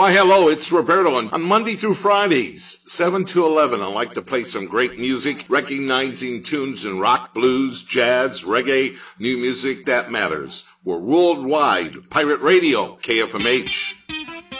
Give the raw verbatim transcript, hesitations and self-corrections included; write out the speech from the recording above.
Why, hello, it's Roberto. On, on Monday through Fridays, seven to eleven, I like to play some great music, recognizing tunes in rock, blues, jazz, reggae, new music that matters. We're worldwide. Pirate Radio, K F M H.